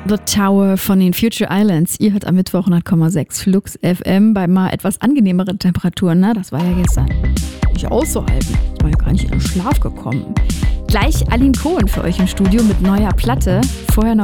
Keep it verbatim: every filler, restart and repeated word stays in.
The Tower von den Future Islands. Ihr hört am Mittwoch hundert Komma sechs Flux F M bei mal etwas angenehmeren Temperaturen. Ne? Das war ja gestern nicht auszuhalten. Ich war ja gar nicht in den Schlaf gekommen. Gleich Aline Cohen für euch im Studio mit neuer Platte. Vorher noch